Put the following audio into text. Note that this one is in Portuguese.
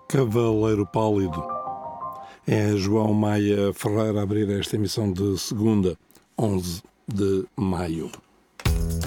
Cavaleiro Pálido. É João Maia Ferreira a abrir esta emissão de segunda, 11 de maio.